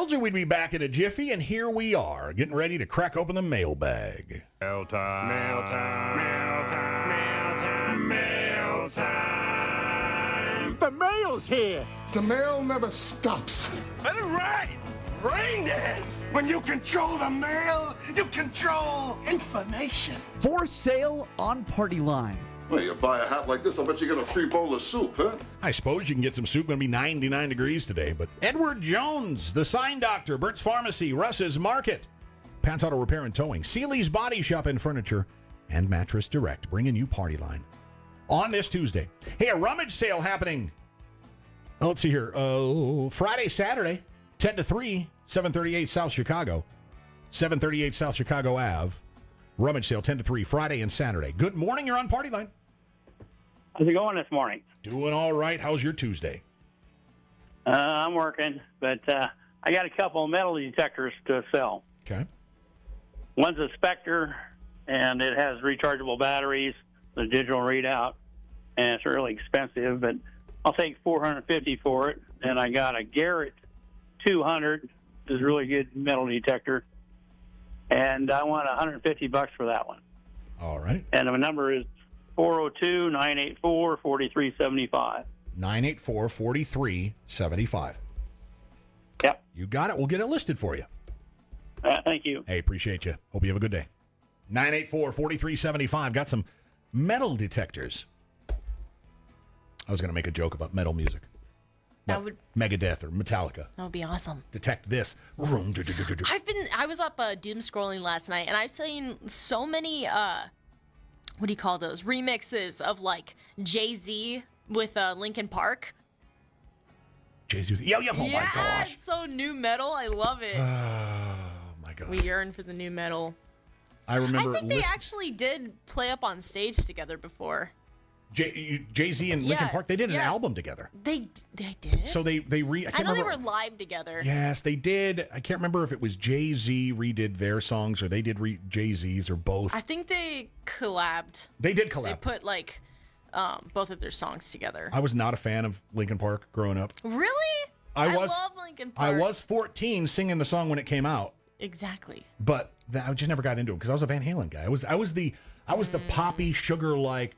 Told you we'd be back in a jiffy, and here we are, getting ready to crack open the mailbag. Mail time. Mail time. Mail time. Mail time. Mail time. The mail's here. The mail never stops. That's right. Rain dance. When you control the mail, you control information. For sale on Party Line. Well, you buy a hat like this, I'll bet you get a free bowl of soup, huh? I suppose you can get some soup. Going to be 99 degrees today. But Edward Jones, the Sign Doctor, Burt's Pharmacy, Russ's Market, Pat's Auto Repair and Towing, Seeley's Body Shop and Furniture, and Mattress Direct, bringing you Party Line on this Tuesday. Hey, a rummage sale happening. Oh, let's see here. Friday, Saturday, 10 to 3, 738 South Chicago, 738 South Chicago Ave. Rummage sale 10 to 3, Friday and Saturday. Good morning. You're on Party Line. How's it going this morning? Doing all right. How's your Tuesday? I'm working, but I got a couple of metal detectors to sell. Okay. One's a Spectre, and it has rechargeable batteries, the digital readout, and it's really expensive, but I'll take $450 for it. And I got a Garrett 200, which is a really good metal detector, and I want $150 for that one. All right. And the number is 402-984-4375. 984-4375. Yep. You got it. We'll get it listed for you. Thank you. Hey, appreciate you. Hope you have a good day. 984-4375. Got some metal detectors. I was going to make a joke about metal music. That would Megadeth or Metallica. That would be awesome. Detect this. I was up doom scrolling last night, and I've seen so many what do you call those remixes of like Jay-Z with Linkin Park. Jay-Z. Yeah. Oh my gosh. It's so new metal. I love it. Oh my gosh. We yearn for the new metal. I remember. I think they actually did play up on stage together before. Jay-Z and Linkin Park, they did an album together. They did? So I know they were live together. Yes, they did. I can't remember if it was Jay-Z redid their songs or they did Jay-Z's or both. I think they collabed. They did collab. They put like both of their songs together. I was not a fan of Linkin Park growing up. Really? I love Linkin Park. I was 14 singing the song when it came out. Exactly. But I just never got into it because I was a Van Halen guy. I was the poppy sugar-like,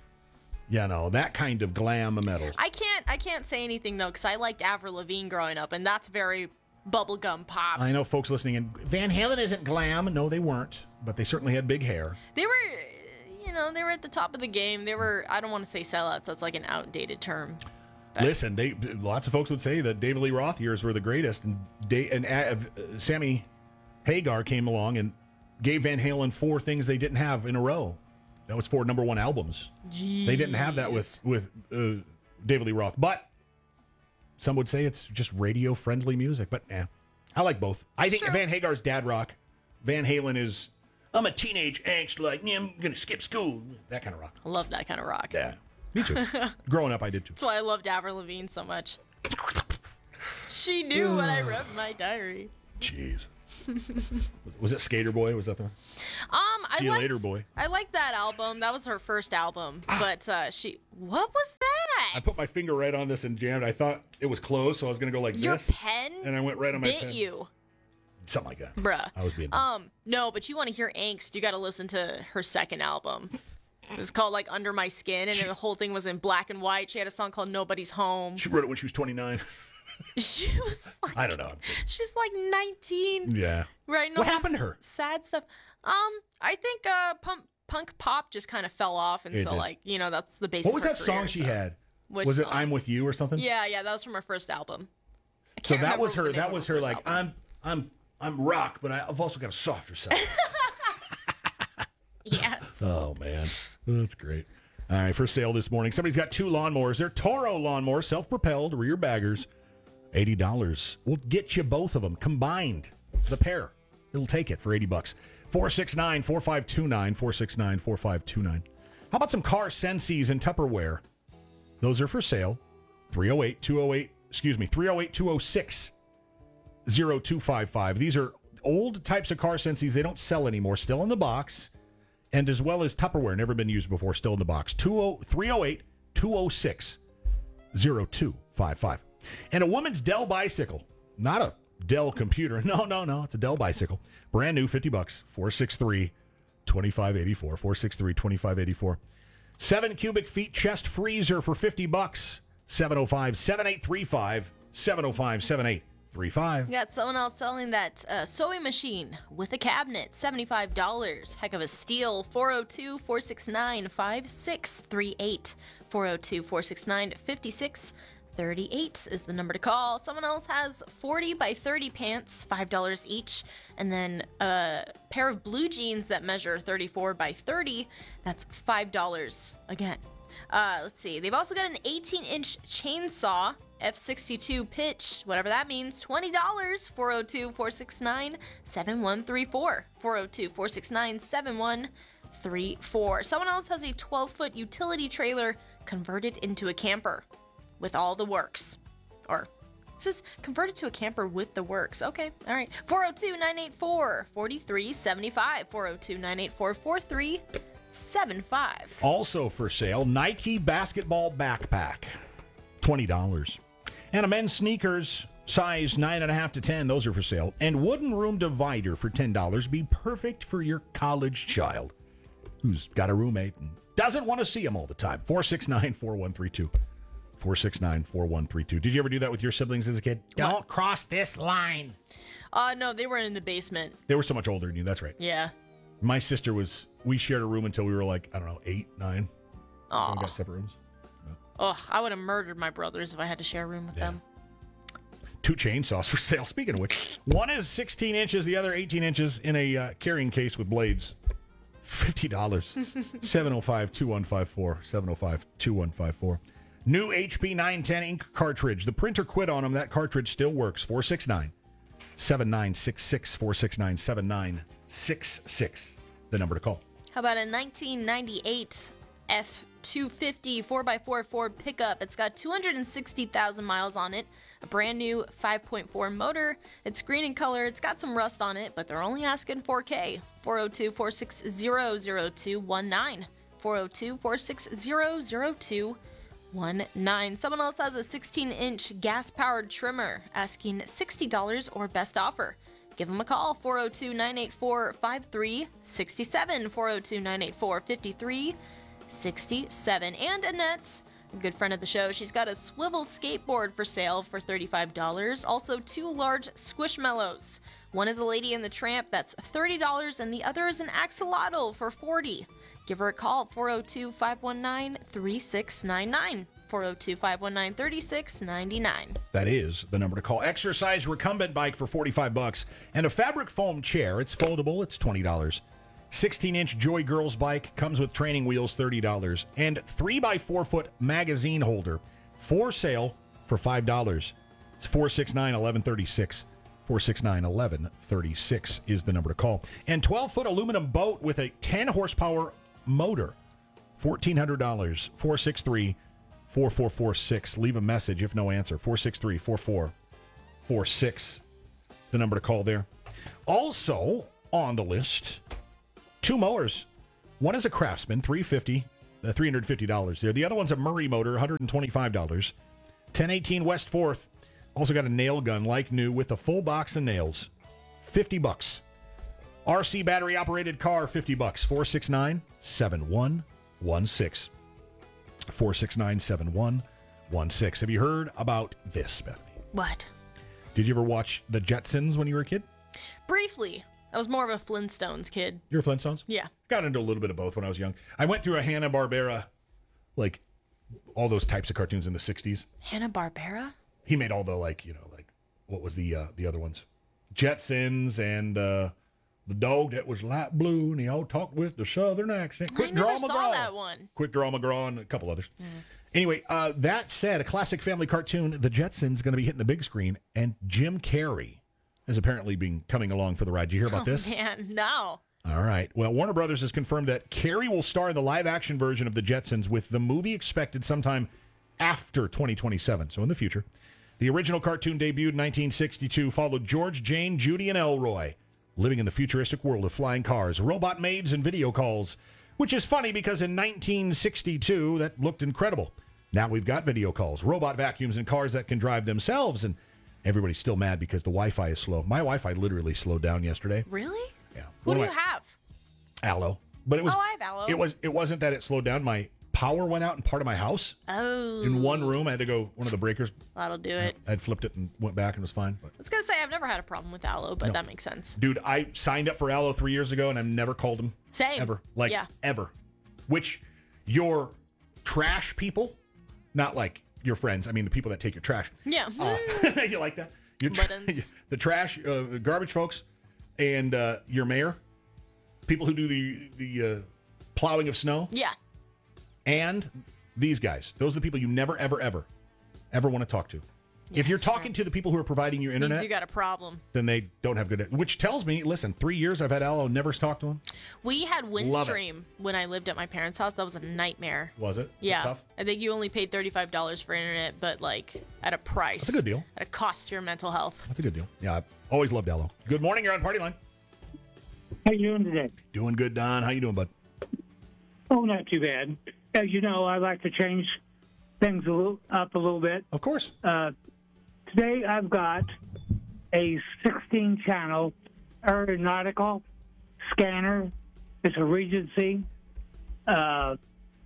that kind of glam metal. I can't say anything though because I liked Avril Lavigne growing up, and that's very bubblegum pop. I know folks listening, and Van Halen isn't glam. No, they weren't, but they certainly had big hair. They were, they were at the top of the game. They were. I don't want to say sellouts. That's like an outdated term. But listen, lots of folks would say that David Lee Roth years were the greatest, and Sammy Hagar came along and gave Van Halen 4 things they didn't have in a row. That was 4 number 1 albums. Jeez. They didn't have that with David Lee Roth. But some would say it's just radio-friendly music. But I like both. I think Van Hagar's dad rock. Van Halen is, I'm a teenage angst, like, I'm going to skip school. That kind of rock. I love that kind of rock. Yeah, me too. Growing up, I did too. That's why I loved Avril Lavigne so much. She knew when I wrote my diary. Jeez. Was it Skater Boy? Was that the one? See you later, boy. I liked that album. That was her first album. But what was that? I put my finger right on this and jammed. I thought it was closed, so I was going to go like Your this. Your pen? And I went right on my pen. Bit you. Something like that. Bruh. I was being no, but you want to hear angst, you got to listen to her second album. It was called like Under My Skin, and the whole thing was in black and white. She had a song called Nobody's Home. She wrote it when she was 29. She was like, I don't know. She's like 19. Yeah. Right. What happened to her? Sad stuff. I think punk pop just kind of fell off, and that's the base. What was of her that career, song she had? Which was it song? I'm With You or something? Yeah, that was from her first album. So that was her. That was her. Like I'm rock, but I've also got a softer side. Yes. Oh man, that's great. All right, for sale this morning. Somebody's got 2 lawnmowers. They're Toro lawnmowers, self-propelled, rear baggers. $80. We'll get you both of them combined. The pair. It'll take it for $80. 469-4529. 469-4529. How about some car Sensi's and Tupperware? Those are for sale. 308-206-0255. These are old types of car Sensi's. They don't sell anymore. Still in the box. And as well as Tupperware. Never been used before. Still in the box. 308-206-0255. And a woman's Dell bicycle. Not a Dell computer. No, it's a Dell bicycle. Brand new, $50. 463-2584. 463-2584. 7 cubic feet chest freezer for $50. 705-7835. 705-7835. We got someone else selling that sewing machine with a cabinet, $75. Heck of a steal. 402-469-5638. 402-469-5638 is the number to call. Someone else has 40 by 30 pants, $5 each. And then a pair of blue jeans that measure 34 by 30, that's $5 again. Let's see. They've also got an 18-inch chainsaw, F62 pitch, whatever that means, $20. 402-469-7134. 402-469-7134. Someone else has a 12-foot utility trailer converted into a camper with all the works. Or it says converted to a camper with the works. Okay, all right. 402-984-4375. 402-984-4375. Also for sale, Nike basketball backpack, $20. And a men's sneakers, size 9.5 to 10, those are for sale. And wooden room divider for $10. Be perfect for your college child who's got a roommate and doesn't want to see him all the time. 469-4132. 469-4132. Did you ever do that with your siblings as a kid? Don't cross this line. No, they were in the basement. They were so much older than you, that's right. Yeah. My sister we shared a room until we were like, I don't know, 8, 9. Aw. We got separate rooms. Oh, I would have murdered my brothers if I had to share a room with them. 2 chainsaws for sale. Speaking of which, one is 16 inches, the other 18 inches in a carrying case with blades. $50. 705-2154. 705-2154. New HP 910 ink cartridge. The printer quit on them. That cartridge still works. 469-7966. 469-7966. The number to call. How about a 1998 F250 4x4 Ford pickup? It's got 260,000 miles on it, a brand new 5.4 motor. It's green in color. It's got some rust on it, but they're only asking $4K. 402-460-0219. 402-460-0219. Someone else has a 16-inch gas-powered trimmer, asking $60 or best offer. Give them a call, 402-984-5367, 402-984-5367. And Annette, a good friend of the show, she's got a swivel skateboard for sale for $35. Also, 2 large Squishmallows. One is a Lady and the Tramp, that's $30, and the other is an Axolotl for $40. Give her a call, 402-519-3699. 402-519-3699. That is the number to call. Exercise recumbent bike for $45. And a fabric foam chair. It's foldable. It's $20. 16-inch Joy Girls bike comes with training wheels, $30. And 3x4-foot magazine holder for sale for $5. It's 469-1136. 469-1136 is the number to call. And 12-foot aluminum boat with a 10-horsepower motor, $1,400. 463-4446. Leave a message if no answer. 463-4446. The number to call there. Also on the list, 2 mowers. One is a Craftsman, $350 there. The other one's a Murray motor, $125. 1018 West 4th. Also got a nail gun like new with a full box of nails, $50. RC battery operated car, $50. 469-7116. 469-7116. Have you heard about this, Bethany? What? Did you ever watch The Jetsons when you were a kid? Briefly. I was more of a Flintstones kid. You're a Flintstones? Yeah. Got into a little bit of both when I was young. I went through a Hanna-Barbera, like all those types of cartoons in the 60s. Hanna-Barbera? He made all the, what was the other ones? Jetsons and the dog that was light blue and he all talked with the southern accent. I never saw that one. Quick Draw McGraw and a couple others. Anyway, that said, a classic family cartoon, The Jetsons, going to be hitting the big screen, and Jim Carrey has apparently been coming along for the ride. Did you hear about this? Man, no. All right. Well, Warner Brothers has confirmed that Carrey will star in the live-action version of The Jetsons, with the movie expected sometime after 2027, so in the future. The original cartoon debuted in 1962, followed George, Jane, Judy, and Elroy, living in the futuristic world of flying cars, robot maids, and video calls, which is funny because in 1962, that looked incredible. Now we've got video calls, robot vacuums, and cars that can drive themselves. And Everybody's still mad because the Wi-Fi is slow. My Wi-Fi literally slowed down yesterday. Really? Yeah. Who do you have? Allo. But it was. Oh, I have Allo. It wasn't that it slowed down. My power went out in part of my house. Oh. In one room, I had to go one of the breakers. That'll do it. I'd flipped it and went back and it was fine. But I was going to say, I've never had a problem with Allo, but that makes sense. dude, I signed up for Allo 3 years ago and I've never called them. Same. Ever. Yeah. Ever. Which your trash people, not like your friends, I mean the people that take your trash. Yeah. You like that? Your Buttons. the trash, garbage folks, and your mayor, people who do the plowing of snow, Yeah. and these guys. Those are the people you never, ever, ever want to talk to. If you're that's true. talking to the people who are providing your Means internet, you got a problem. then they don't have good. Which tells me, listen, 3 years I've had Allo, never talked to them. We had Love it. Windstream when I lived at my parents' house. That was a nightmare. Was it? Was it Yeah. tough? I think you only paid $35 for internet, but like at a price. That's a good deal. At a cost to your mental health. That's a good deal. Yeah, I've always loved Allo. Good morning. You're on Party Line. How you doing today? Doing good, Don. How you doing, bud? Oh, not too bad. As you know, I like to change things up a little bit. Of course. Today I've got a 16-channel aeronautical scanner. It's a Regency. I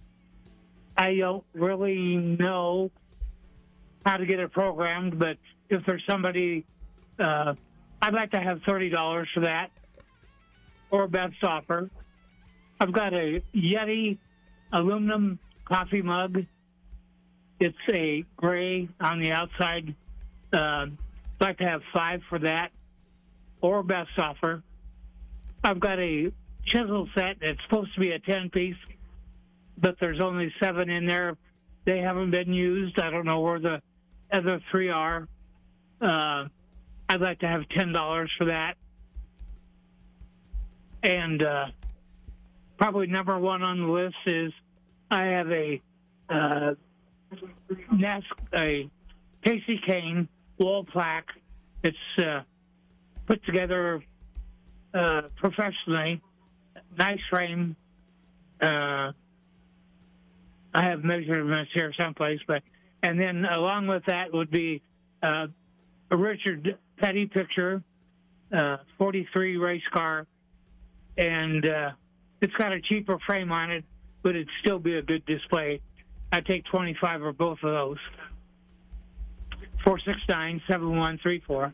don't really know how to get it programmed, but if there's somebody, I'd like to have $30 for that, or best offer. I've got a Yeti aluminum coffee mug. It's a gray on the outside. I'd like to have 5 for that, or best offer. I've got a chisel set. It's supposed to be a 10-piece, but there's only 7 in there. They haven't been used. I don't know where the other 3 are. I'd like to have $10 for that. And probably number 1 on the list is I have a Casey Kane wall plaque. It's put together professionally. Nice frame. I have measurements here someplace, and then along with that would be a Richard Petty picture, 43 race car, and it's got a cheaper frame on it, but it'd still be a good display. I'd take 25 or both of those. 469-7134.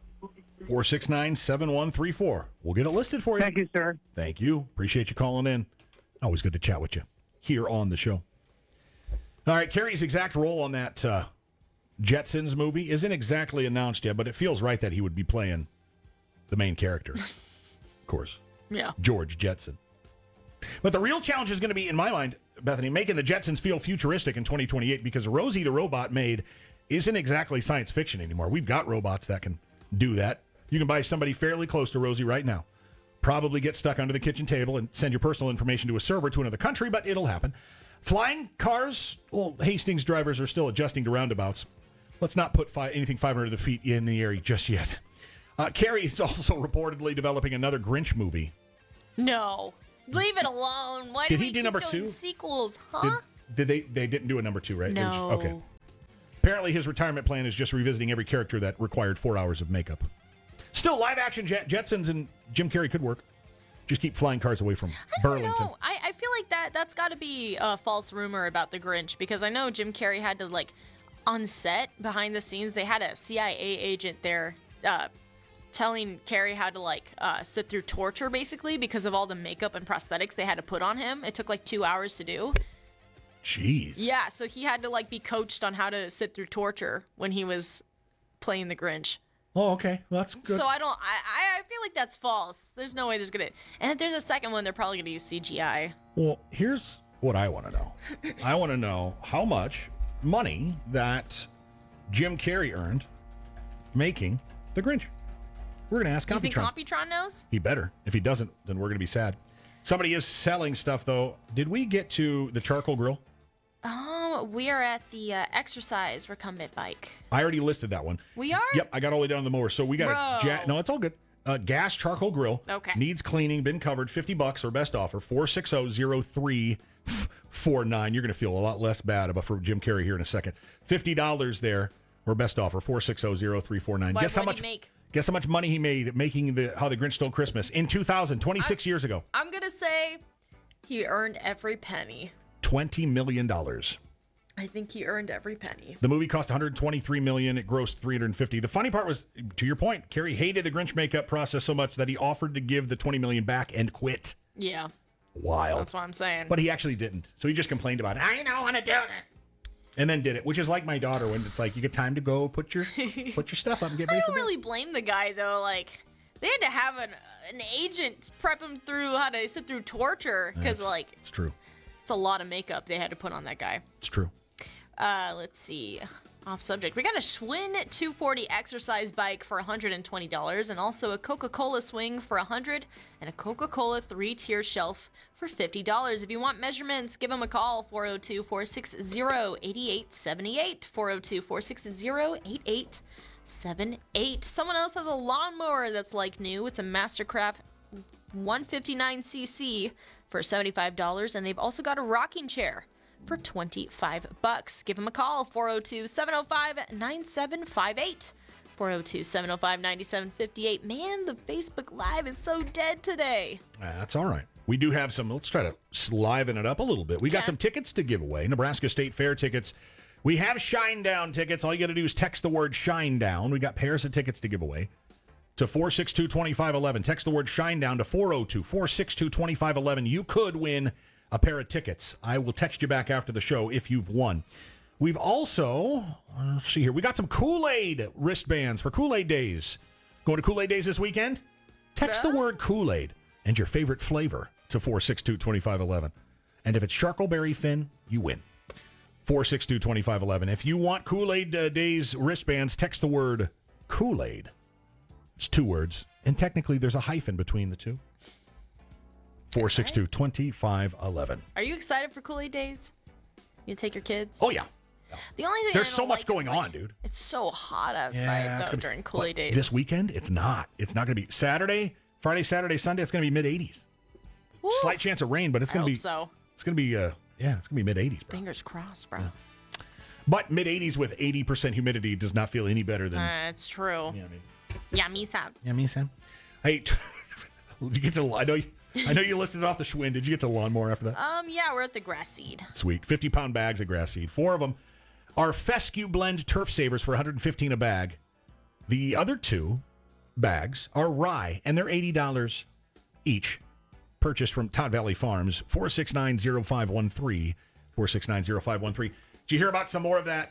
469-7134. We'll get it listed for you. Thank you, sir. Thank you. Appreciate you calling in. Always good to chat with you here on the show. All right, Carrie's exact role on that Jetsons movie isn't exactly announced yet, but it feels right that he would be playing the main character. Of course. Yeah. George Jetson. But the real challenge is going to be, in my mind, Bethany, making the Jetsons feel futuristic in 2028, because Rosie the robot made isn't exactly science fiction anymore. We've got robots that can do that. You can buy somebody fairly close to Rosie right now. Probably get stuck under the kitchen table and send your personal information to a server to another country, but it'll happen. Flying cars, well, Hastings drivers are still adjusting to roundabouts. Let's not put anything 500 feet in the air just yet. Carrie is also reportedly developing another Grinch movie. No. Leave it alone. Why Did do he we do keep number doing 2? sequels, huh? Did they didn't do a number 2, right? No. Okay. Apparently his retirement plan is just revisiting every character that required 4 hours of makeup. Still, live-action Jetsons and Jim Carrey could work. Just keep flying cars away from Burlington. No, I feel like that's got to be a false rumor about the Grinch, because I know Jim Carrey had to, like, on set, behind the scenes, they had a CIA agent there telling Carrey how to, like, sit through torture, basically, because of all the makeup and prosthetics they had to put on him. It took, like, 2 hours to do. Jeez. Yeah, so he had to, like, be coached on how to sit through torture when he was playing the Grinch. Oh, okay. Well, that's good. So I feel like that's false. There's no way there's gonna. And if there's a second one, they're probably gonna use CGI. Well, here's what I want to know. I want to know how much money that Jim Carrey earned making the Grinch. We're going to ask You think Computron. Computron knows? He better. If he doesn't, then we're going to be sad. Somebody is selling stuff, though. Did we get to the charcoal grill? We are at the exercise recumbent bike. I already listed that one. We are? Yep, I got all the way down to the mower. So we got Bro. no, it's all good. Gas charcoal grill. Okay. Needs cleaning, been covered, $50 or best offer, 460-0349. You're going to feel a lot less bad about for Jim Carrey here in a second. $50 there. or best offer 4600349. Why, Guess how what'd much? he make? Guess how much money he made making How the Grinch Stole Christmas in 2000, 26 years ago. I'm gonna say he earned every penny. $20 million. I think he earned every penny. The movie cost $123 million. It grossed $350. The funny part was, to your point, Carrie hated the Grinch makeup process so much that he offered to give the $20 million back and quit. Yeah, Wild. that's what I'm saying. But he actually didn't. So he just complained about it. I don't want to do it. And then did it, which is like my daughter when it's like, you get time to go put your stuff up and get I ready for don't bed. really blame the guy though. Like they had to have an agent prep him through how to sit through torture because like It's true. it's a lot of makeup they had to put on that guy. It's true. Let's see. Off subject. We got a Schwinn 240 exercise bike for $120 and also a Coca-Cola swing for $100 and a Coca-Cola 3-tier shelf for $50. If you want measurements, give them a call 402-460-8878. 402-460-8878. Someone else has a lawnmower that's like new. It's a Mastercraft 159cc for $75 and they've also got a rocking chair for $25. Give them a call, 402-705-9758. 402-705-9758. Man, the Facebook Live is so dead today. That's all right. We do have some, let's try to liven it up a little bit. We got some tickets to give away, Nebraska State Fair tickets. We have Shinedown tickets. All you got to do is text the word Shinedown. We got pairs of tickets to give away to 462-2511. Text the word Shinedown to 402-462-2511. You could win a pair of tickets. I will text you back after the show if you've won. We've also, let's see here, we got some Kool-Aid wristbands for Kool-Aid Days. Going to Kool-Aid Days this weekend? Text the word Kool-Aid and your favorite flavor to 462-2511. And if it's Charcoalberry Fin, you win. 462-2511. If you want Kool-Aid Days wristbands, text the word Kool-Aid. It's 2 words, and technically there's a hyphen between the two. 462-2511. Are you excited for Kool-Aid Days? You take your kids? Oh, yeah. The only thing There's I don't so much like going is, like, on, dude. It's so hot Yeah, outside it's though gonna be- during Kool-Aid Days. This weekend, it's not. It's not going to be Saturday, Friday, Saturday, Sunday. It's going to be mid-80s. Woo. Slight chance of rain, but it's I going to hope be. so. It's going to be. It's going to be mid-80s, bro. Fingers crossed, bro. But mid-80s with 80% humidity does not feel any better than. It's true. Yeah, me too. Yeah, me Sam. Hey, did you get to? I know you listed it off the Schwinn. Did you get to the lawnmower after that? Yeah, we're at the grass seed. Sweet. 50-pound bags of grass seed. 4 of them are Fescue Blend Turf Savers for $115 a bag. The other 2 bags are rye, and they're $80 each. Purchased from Todd Valley Farms, 4690513. 4690513. Did you hear about some more of that?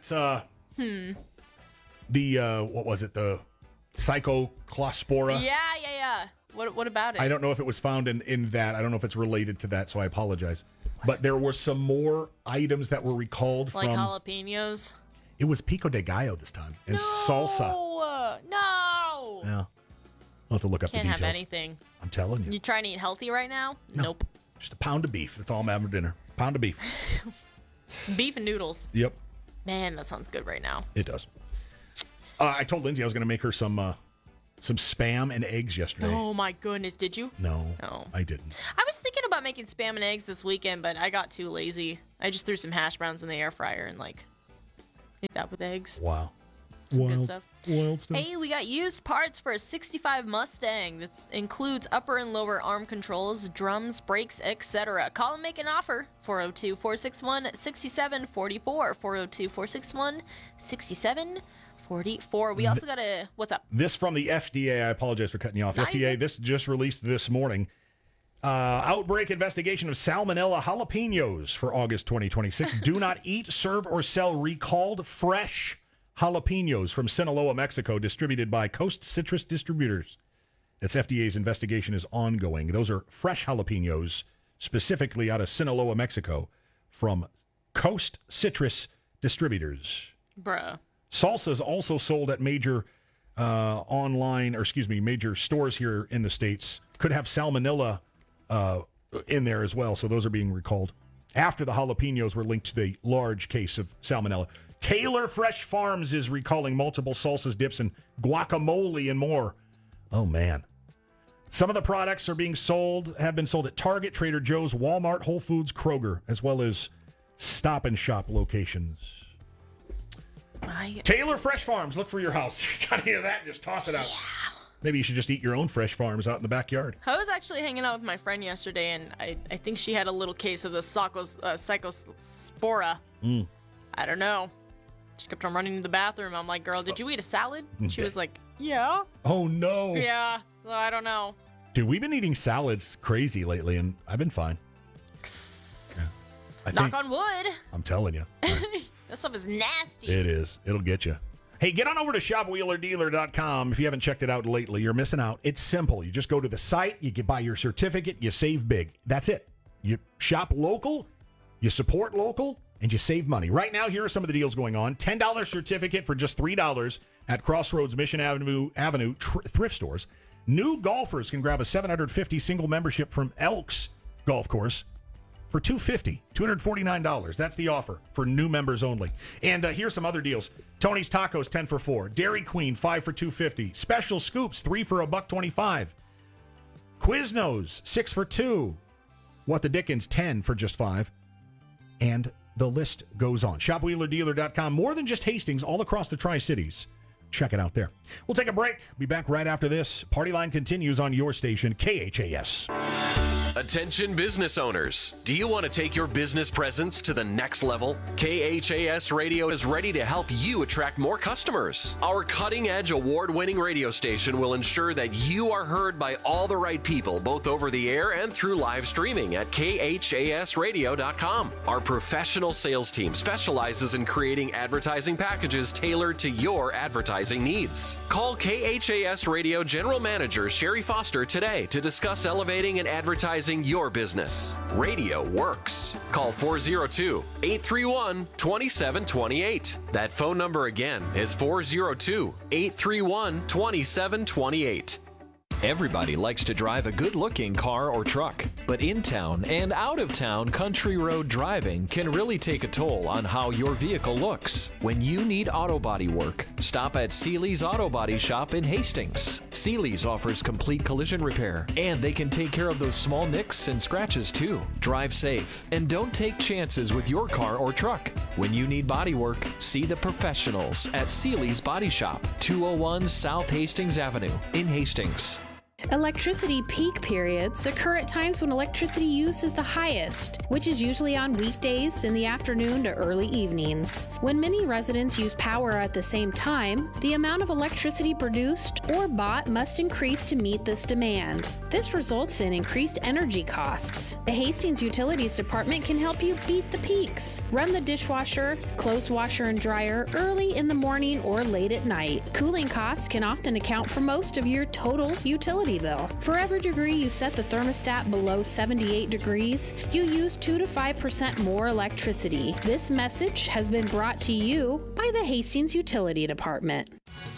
What was it? The Psychoclospora? Yeah. What about it? I don't know if it was found in that. I don't know if it's related to that, so I apologize. But there were some more items that were recalled like from... jalapenos? It was pico de gallo this time. And salsa. No! Yeah. I'll have to look up Can't the details. have anything. I'm telling you. You trying to eat healthy right now? No. Nope. Just a pound of beef. That's all I'm having for dinner. Pound of beef. Beef and noodles. Yep. Man, that sounds good right now. It does. I told Lindsay I was going to make her some Spam and eggs yesterday. Oh my goodness, did you? No, Oh. I didn't. I was thinking about making Spam and eggs this weekend, but I got too lazy. I just threw some hash browns in the air fryer and ate that with eggs. Wow. Some good stuff. Wild stuff. Hey, we got used parts for a 65 Mustang. That includes upper and lower arm controls, drums, brakes, etc. Call and make an offer. 402-461-6744. 402-461-6744. We also got a... What's up? This from the FDA. I apologize for cutting you off. No, you're FDA, good. this just released this morning. Outbreak investigation of salmonella jalapenos for August 2026. Do not eat, serve, or sell recalled fresh jalapenos from Sinaloa, Mexico, distributed by Coast Citrus Distributors. Its FDA's investigation is ongoing. Those are fresh jalapenos, specifically out of Sinaloa, Mexico, from Coast Citrus Distributors. Bruh. Salsa's also sold at major major stores here in the States. Could have salmonella in there as well, so those are being recalled. After the jalapenos were linked to the large case of salmonella. Taylor Fresh Farms is recalling multiple salsas, dips, and guacamole and more. Oh, man. Some of the products have been sold at Target, Trader Joe's, Walmart, Whole Foods, Kroger, as well as Stop and Shop locations. Taylor Fresh Farms. Look for your house. If you got any of that, just toss it out. Maybe you should just eat your own fresh farms out in the backyard. I was actually hanging out with my friend yesterday, and I think she had a little case of the Psychospora. I don't know. She kept on running to the bathroom. I'm like, girl, did you eat a salad? She was like, yeah. Oh, no. Yeah. So I don't know. Dude, we've been eating salads crazy lately, and I've been fine. Yeah. Knock on wood. I'm telling you. That stuff is nasty. It is. It'll get you. Hey, get on over to shopwheelerdealer.com. If you haven't checked it out lately, you're missing out. It's simple. You just go to the site, you can buy your certificate, you save big. That's it. You shop local, you support local, and you save money. Right now, here are some of the deals going on. $10 certificate for just $3 at Crossroads Mission Avenue thrift stores. New golfers can grab a $750 single membership from Elks Golf Course for $250, $249. That's the offer for new members only. And here's some other deals. Tony's Tacos, 10 for $4. Dairy Queen, 5 for $250. Special Scoops, 3 for $1.25. Quiznos, 6 for $2. What the Dickens, 10 for just $5. And the list goes on. ShopWheelerDealer.com. More than just Hastings, all across the Tri-Cities. Check it out there. We'll take a break. Be back right after this. Party Line continues on your station, KHAS. Attention business owners. Do you want to take your business presence to the next level? KHAS Radio is ready to help you attract more customers. Our cutting-edge award-winning radio station will ensure that you are heard by all the right people, both over the air and through live streaming at khasradio.com. Our professional sales team specializes in creating advertising packages tailored to your advertising needs. Call KHAS Radio General Manager Sherry Foster today to discuss elevating and advertising your business. Radio works. Call 402-831-2728. That phone number again is 402-831-2728. Everybody likes to drive a good-looking car or truck, but in-town and out-of-town country road driving can really take a toll on how your vehicle looks. When you need auto body work, stop at Seeley's Auto Body Shop in Hastings. Seeley's offers complete collision repair, and they can take care of those small nicks and scratches too. Drive safe, and don't take chances with your car or truck. When you need body work, see the professionals at Seeley's Body Shop, 201 South Hastings Avenue in Hastings. Electricity peak periods occur at times when electricity use is the highest, which is usually on weekdays in the afternoon to early evenings. When many residents use power at the same time, the amount of electricity produced or bought must increase to meet this demand. This results in increased energy costs. The Hastings Utilities Department can help you beat the peaks. Run the dishwasher, clothes washer and dryer early in the morning or late at night. Cooling costs can often account for most of your total utility bill. For every degree you set the thermostat below 78 degrees, you use 2 to 5% more electricity. This message has been brought to you by the Hastings Utility Department.